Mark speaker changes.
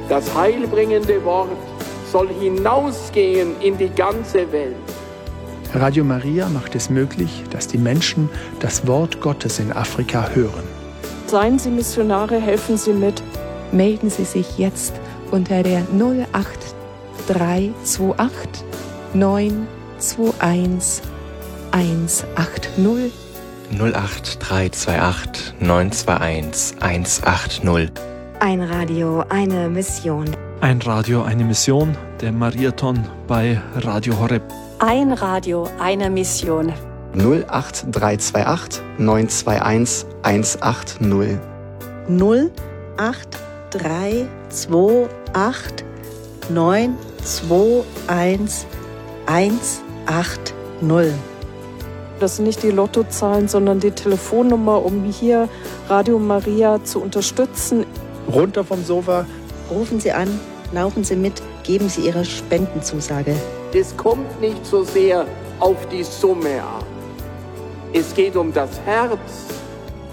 Speaker 1: Das heilbringende Wort soll hinausgehen in die ganze Welt.
Speaker 2: Radio Maria macht es möglich, dass die Menschen das Wort Gottes in Afrika hören.
Speaker 3: Seien Sie Missionare, helfen Sie mit.
Speaker 4: Melden Sie sich jetzt unter der 08328 921 180.
Speaker 5: 08328 921 180.
Speaker 6: Ein Radio, eine Mission.
Speaker 7: Ein Radio, eine Mission, der Mariathon bei Radio Horeb.
Speaker 8: Ein Radio, eine Mission.
Speaker 9: 08328 921 180.
Speaker 10: 08328 921 180.
Speaker 3: Das sind nicht die Lottozahlen, sondern die Telefonnummer, um hier Radio Maria zu unterstützen.
Speaker 2: Runter vom Sofa.
Speaker 10: Rufen Sie an, laufen Sie mit, geben Sie Ihre Spendenzusage.
Speaker 1: Es kommt nicht so sehr auf die Summe an. Es geht um das Herz